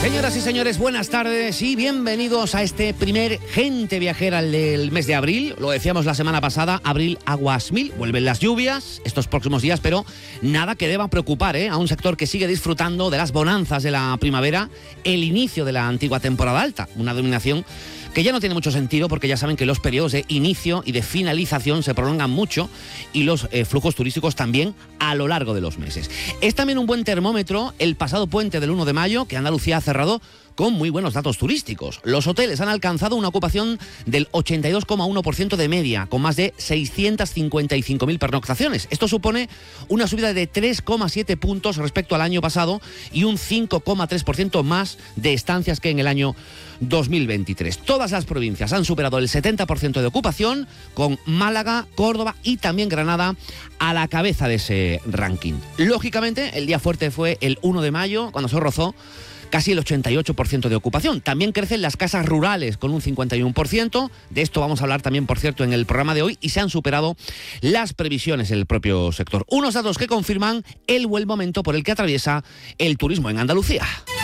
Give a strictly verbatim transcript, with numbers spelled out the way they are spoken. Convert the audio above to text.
Señoras y señores, buenas tardes y bienvenidos a este primer Gente Viajera del mes de abril. Lo decíamos la semana pasada, abril aguas mil, vuelven las lluvias estos próximos días, pero nada que deba preocupar ¿eh? a un sector que sigue disfrutando de las bonanzas de la primavera, el inicio de la antigua temporada alta, una denominación que ya no tiene mucho sentido porque ya saben que los periodos de inicio y de finalización se prolongan mucho y los eh, flujos turísticos también a lo largo de los meses. Es también un buen termómetro el pasado puente del uno de mayo, que Andalucía ha cerrado con muy buenos datos turísticos. Los hoteles han alcanzado una ocupación del ochenta y dos coma uno por ciento de media, con más de seiscientas cincuenta y cinco mil pernoctaciones. Esto supone una subida de tres coma siete puntos respecto al año pasado y un cinco coma tres por ciento más de estancias que en el año dos mil veintitrés. Todas las provincias han superado el setenta por ciento de ocupación, con Málaga, Córdoba y también Granada a la cabeza de ese ranking. Lógicamente, el día fuerte fue el uno de mayo, cuando se rozó casi el ochenta y ocho por ciento de ocupación. También crecen las casas rurales con un cincuenta y uno por ciento. De esto vamos a hablar también, por cierto, en el programa de hoy, y se han superado las previsiones del propio sector. Unos datos que confirman el buen momento por el que atraviesa el turismo en Andalucía.